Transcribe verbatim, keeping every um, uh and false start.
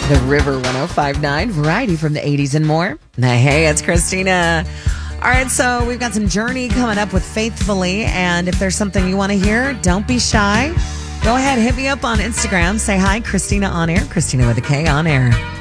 The River one oh five point nine, variety from the eighties and more. Hey, it's Christina. All right, so we've got some Journey coming up with Faithfully, and if there's something you want to hear, don't be shy. Go ahead, hit me up on Instagram. Say hi, Christina on air. Christina with a K on air.